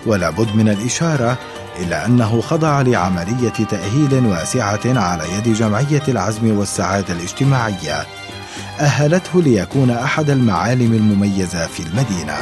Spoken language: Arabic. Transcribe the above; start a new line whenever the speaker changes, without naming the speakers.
ولا بد من الإشارة إلى أنه خضع لعملية تأهيل واسعة على يد جمعية العزم والسعادة الاجتماعية أهلته ليكون أحد المعالم المميزة في المدينة.